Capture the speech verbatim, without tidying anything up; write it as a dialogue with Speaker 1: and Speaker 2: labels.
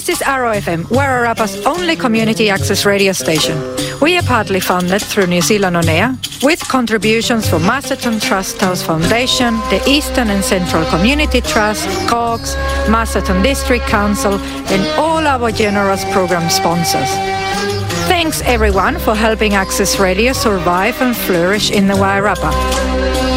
Speaker 1: This is Arrow F M, Wairarapa's only community access radio station. We are partly funded through New Zealand On Air, with contributions from Masterton Trust House Foundation, the Eastern and Central Community Trust, C O G S, Masterton District Council, and all our generous program sponsors. Thanks everyone for helping Access Radio survive and flourish in the Wairarapa.